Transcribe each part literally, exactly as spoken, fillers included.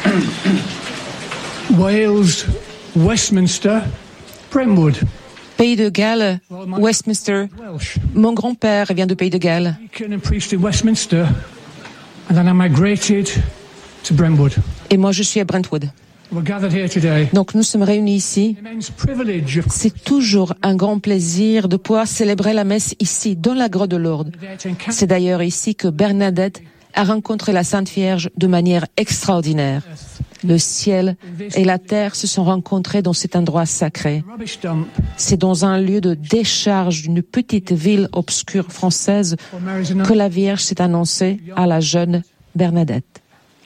Wales, Westminster, Brentwood. Pays de Galles, Westminster. Mon grand-père vient de Pays de Galles. Et moi, je suis à Brentwood. Donc, nous sommes réunis ici. C'est toujours un grand plaisir de pouvoir célébrer la messe ici, dans la grotte de Lourdes. C'est d'ailleurs ici que Bernadette a rencontré la Sainte Vierge de manière extraordinaire. Le ciel et la terre se sont rencontrés dans cet endroit sacré. C'est dans un lieu de décharge d'une petite ville obscure française que la Vierge s'est annoncée à la jeune Bernadette.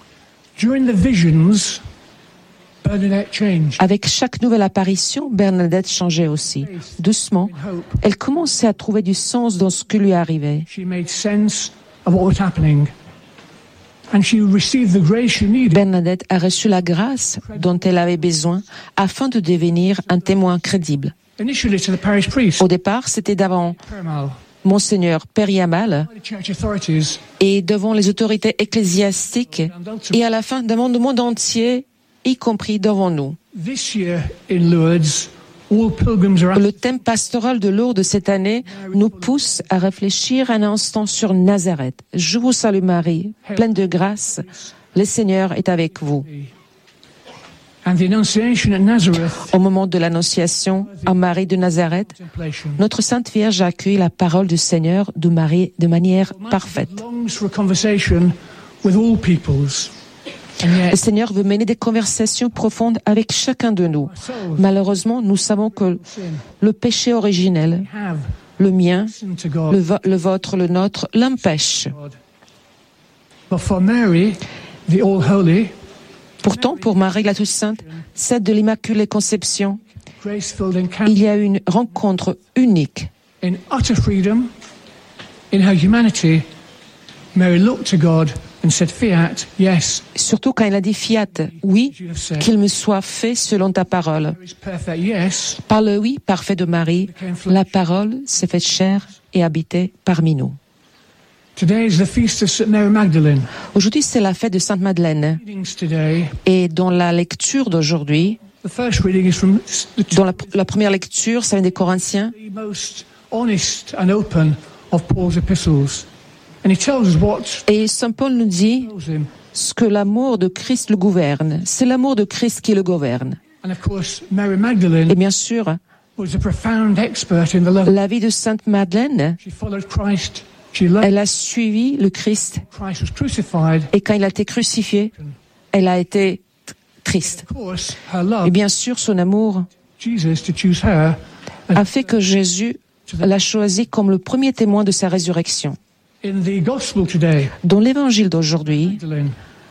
Avec chaque nouvelle apparition, Bernadette changeait aussi. Doucement, elle commençait à trouver du sens dans ce qui lui arrivait. Bernadette a reçu la grâce dont elle avait besoin afin de devenir un témoin crédible. Au départ, c'était devant Monseigneur Périamal et devant les autorités ecclésiastiques et à la fin devant le monde entier, y compris devant nous. Le thème pastoral de Lourdes cette année nous pousse à réfléchir un instant sur Nazareth. Je vous salue Marie, pleine de grâce, le Seigneur est avec vous. Au moment de l'annonciation en Marie de Nazareth, notre Sainte Vierge a accueilli la parole du Seigneur de Marie de manière parfaite. Le Seigneur veut mener des conversations profondes avec chacun de nous. Malheureusement, nous savons que le péché originel, le mien, le, vo- le vôtre, le nôtre, l'empêche. Pourtant, pour Marie la Toute Sainte, celle de l'Immaculée Conception, il y a une rencontre unique. In utter freedom, in her humanity, Mary looked to God and said, Fiat, yes. Surtout quand il a dit fiat, oui, qu'il me soit fait selon ta parole. Yes. Par le oui parfait de Marie, la parole s'est faite chair et habitait parmi nous. Today is the feast of Saint Mary Magdalene. Aujourd'hui, c'est la fête de Sainte Madeleine. Et dans la lecture d'aujourd'hui, The first reading is from the dans la, la première lecture, ça vient des Corinthiens, most honest and open of Paul's epistles. And he tells us what et Saint Paul nous dit tells him. ce que l'amour de Christ le gouverne. C'est l'amour de Christ qui le gouverne. And of course, Mary Magdalene Et bien sûr, was a profound expert in the love. la vie de Sainte Madeleine, She followed Christ. She loved elle a suivi le Christ. Christ was crucified. Et quand il a été crucifié, elle a été t- triste. Of course, her Et love, bien sûr, son amour Jesus to choose her a fait que Jésus l'a choisi comme le premier témoin de sa résurrection. in the gospel today. Dans l'évangile d'aujourd'hui, Magdalene.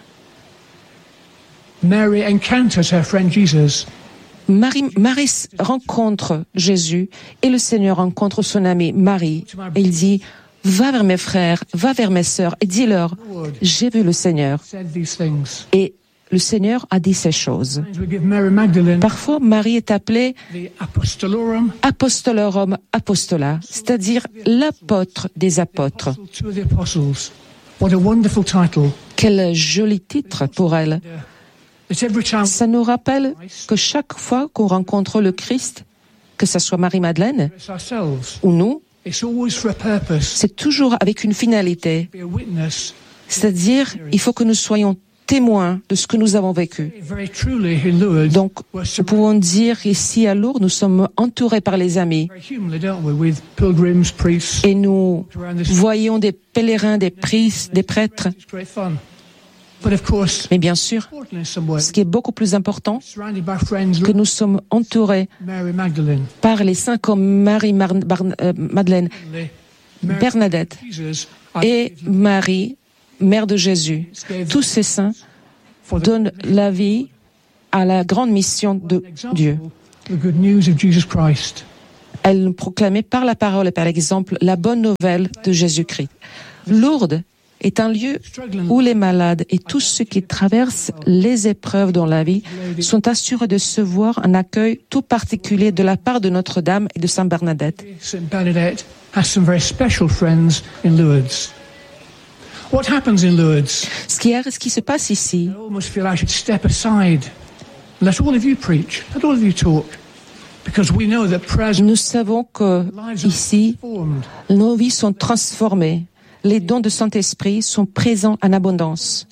Mary encounters her friend Jesus. Marie, Marie rencontre Jésus et le Seigneur rencontre son amie Marie. Et il dit, va vers mes frères, va vers mes sœurs et dis-leur, j'ai vu le Seigneur. Said these things. Et le Seigneur a dit ces choses. We give Mary Magdalene Parfois, Marie est appelée the apostolorum, apostolorum apostola, c'est-à-dire l'apôtre des apôtres. apostle to the apostles. What a wonderful title. Quel joli titre pour elle. That every time Ça nous rappelle que chaque fois qu'on rencontre le Christ, que ce soit Marie-Madeleine we express ourselves, ou nous, it's always for a purpose. c'est toujours avec une finalité. Be a witness. C'est-à-dire, il faut que nous soyons témoins de ce que nous avons vécu. Very truly in Lourdes, Donc, we're nous surrounded pouvons dire ici à Lourdes, nous sommes entourés par les amis very humanly, don't we, with pilgrims, priests. et nous Around this, voyons des pèlerins, des priests, des prêtres. it's great fun. But of course, Mais bien sûr, important in some way, ce qui est beaucoup plus important, surrounded by friends que like nous sommes entourés Mary Magdalene, par les saints comme Marie, Mar- Bar- euh, Madeleine, Mary Bernadette Jesus, et Marie, mère de Jésus. Tous ces saints for the donnent la vie à la grande mission de Dieu. the good news of Jesus Christ. Elle nous proclamait par la parole et par l'exemple la bonne nouvelle de Jésus-Christ. Lourdes est un lieu où les malades et tous ceux qui traversent les épreuves dans la vie sont assurés de se voir un accueil tout particulier de la part de Notre-Dame et de Sainte Bernadette. Saint Bernadette has some very special friends in Lourdes. What happens in Lourdes? Ce qui, est, ce qui se passe ici. I almost feel I should step aside. Let all of you preach. Let all of you talk. Because we know that present. Nous savons que ici, nos vies sont transformées. Les dons de Saint-Esprit sont présents en abondance.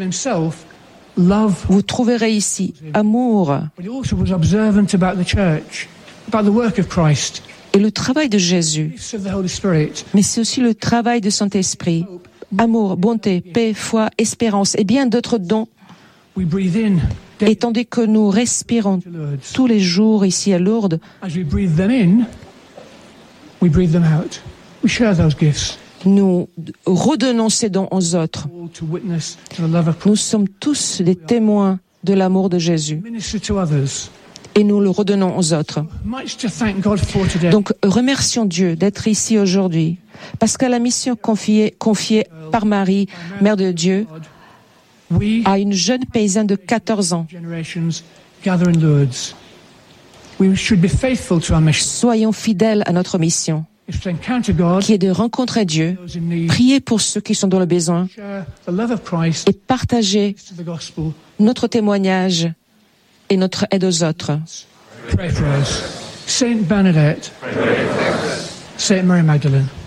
Vous trouverez ici amour. Et le travail de Jésus. Mais c'est aussi le travail de Saint-Esprit. Amour, bonté, paix, foi, espérance et bien d'autres dons. Et tandis que nous respirons tous les jours ici à Lourdes, nous redonnons ces dons aux autres. Nous sommes tous des témoins de l'amour de Jésus. Et nous le redonnons aux autres. Donc, remercions Dieu d'être ici aujourd'hui, parce qu'à la mission confiée, confiée par Marie, Mère de Dieu, à une jeune paysanne de quatorze ans. Soyons fidèles à notre mission, qui est de rencontrer Dieu, prier pour ceux qui sont dans le besoin et partager notre témoignage et notre aide aux autres. Saint Bernadette, Saint Mary Magdalene.